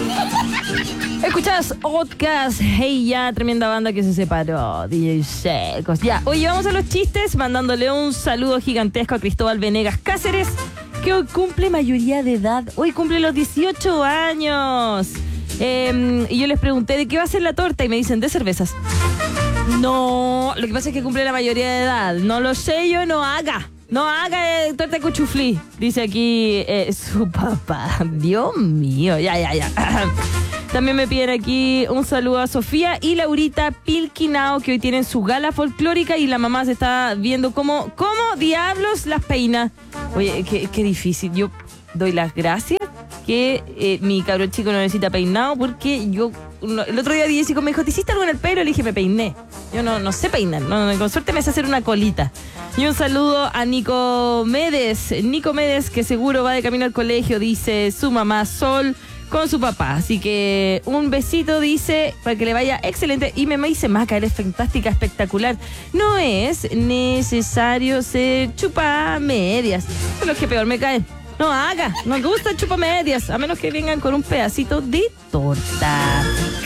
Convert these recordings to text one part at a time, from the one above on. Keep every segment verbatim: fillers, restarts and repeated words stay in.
Escuchás Outcast, hey ya, tremenda banda que se separó, D J Secos. Ya, oye, vamos a los chistes, mandándole un saludo gigantesco a Cristóbal Venegas Cáceres, que hoy cumple mayoría de edad, hoy cumple los dieciocho años. Eh, y yo les pregunté de qué va a ser la torta y me dicen de cervezas. No, lo que pasa es que cumple la mayoría de edad, no lo sé yo, no haga. No haga eh, torta de cuchuflí, dice aquí eh, su papá. Dios mío, ya, ya, ya. También me piden aquí un saludo a Sofía y Laurita Pilquinao, que hoy tienen su gala folclórica y la mamá se está viendo cómo, cómo diablos las peina. Oye, qué, qué difícil. Yo doy las gracias que eh, mi cabrón chico no necesita peinado, porque yo no, el otro día Jessica me dijo, ¿te hiciste algo en el pelo? Le dije, me peiné. Yo no, no sé peinar, no, no, con suerte me sé hacer una colita. Y un saludo a Nico Medes, Nico Medes, que seguro va de camino al colegio, dice su mamá Sol, con su papá. Así que un besito, dice, para que le vaya excelente. Y me, me dice, Maca, eres fantástica, espectacular. No es necesario ser chupamedias. Es lo que peor me cae. No haga, no me gusta chupamedias, a menos que vengan con un pedacito de torta.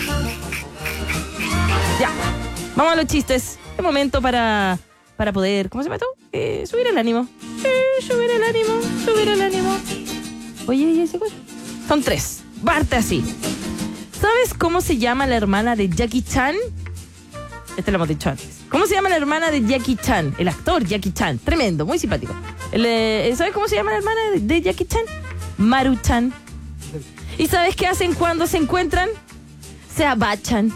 Ya, vamos a los chistes. Es momento para, para poder, ¿cómo se llama esto? Eh, subir el ánimo. Eh, subir el ánimo, subir el ánimo. Oye, ¿y ese cuál? Son tres. Parte así. ¿Sabes cómo se llama la hermana de Jackie Chan? Este lo hemos dicho antes. ¿Cómo se llama la hermana de Jackie Chan? El actor Jackie Chan. Tremendo, muy simpático. El, eh, ¿Sabes cómo se llama la hermana de, de Jackie Chan? Maru-chan. ¿Y sabes qué hacen cuando se encuentran? Se abachan.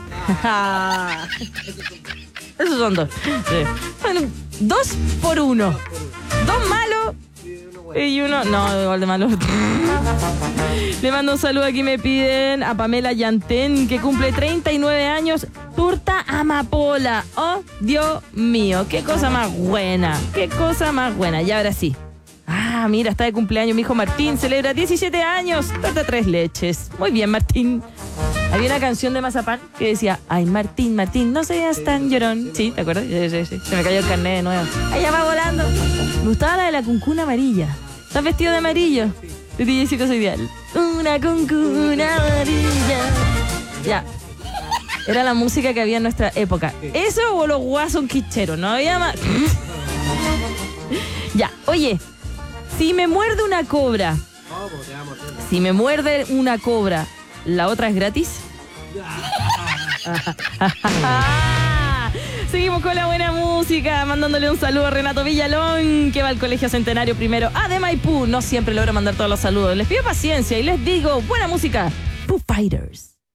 Esos son dos. Sí. Bueno, dos por uno. Dos malos y uno... No, igual de malo. Le mando un saludo. Aquí me piden a Pamela Yantén, que cumple treinta y nueve años. Torta amapola. Oh, Dios mío, qué cosa más buena. Qué cosa más buena. Y ahora sí. Ah, mira, está de cumpleaños mi hijo Martín. Celebra diecisiete años. Torta tres leches. Muy bien, Martín. Había una canción de Mazapán que decía, ay, Martín, Martín, no seas tan llorón. Sí, ¿te acuerdas? Sí, sí, sí. Se me cayó el carnet de nuevo. Allá va volando. Me gustaba la de la cuncuna amarilla. ¿Estás vestido de amarillo? De D J Chico Soy Ideal. Una cuncuna amarilla. Ya. Era la música que había en nuestra época. Eso o los guasos quicheros. No había más. Ya, oye. Si me muerde una cobra. Si me muerde una cobra, ¿la otra es gratis? Seguimos con la buena música, mandándole un saludo a Renato Villalón, que va al Colegio Centenario Primero A de Maipú. No siempre logro mandar todos los saludos. Les pido paciencia y les digo, buena música. Foo Fighters.